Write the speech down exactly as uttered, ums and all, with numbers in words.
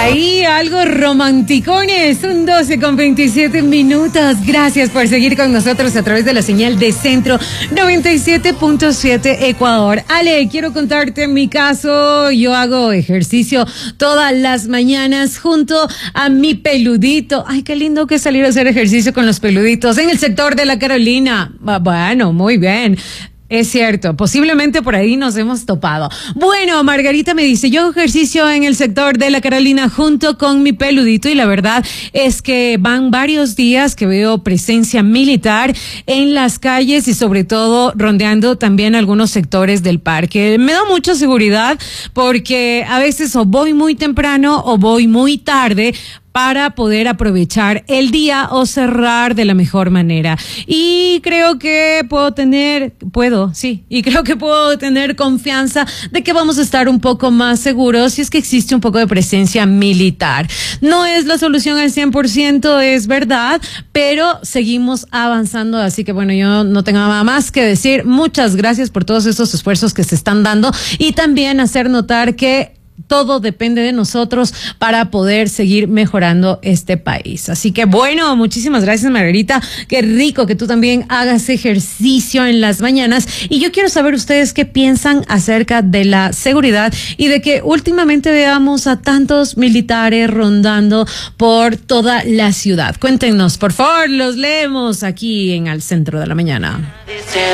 Ahí algo romanticones, un doce con veintisiete minutos. Gracias por seguir con nosotros a través de la señal de Centro noventa y siete punto siete Ecuador. Ale, quiero contarte mi caso. Yo hago ejercicio todas las mañanas junto a mi peludito. Ay, qué lindo que salir a hacer ejercicio con los peluditos en el sector de la Carolina. Bueno, muy bien. Es cierto, posiblemente por ahí nos hemos topado. Bueno, Margarita me dice, yo hago ejercicio en el sector de la Carolina junto con mi peludito y la verdad es que van varios días que veo presencia militar en las calles y sobre todo rondeando también algunos sectores del parque. Me da mucha seguridad porque a veces o voy muy temprano o voy muy tarde para poder aprovechar el día o cerrar de la mejor manera. Y creo que puedo tener, puedo, sí, y creo que puedo tener confianza de que vamos a estar un poco más seguros si es que existe un poco de presencia militar. No es la solución al cien por ciento, es verdad, pero seguimos avanzando, así que bueno, yo no tengo nada más que decir. Muchas gracias por todos estos esfuerzos que se están dando y también hacer notar que todo depende de nosotros para poder seguir mejorando este país. Así que bueno, muchísimas gracias, Margarita. Qué rico que tú también hagas ejercicio en las mañanas. Y yo quiero saber ustedes qué piensan acerca de la seguridad y de que últimamente veamos a tantos militares rondando por toda la ciudad. Cuéntenos, por favor, los leemos aquí en Al Centro de la Mañana.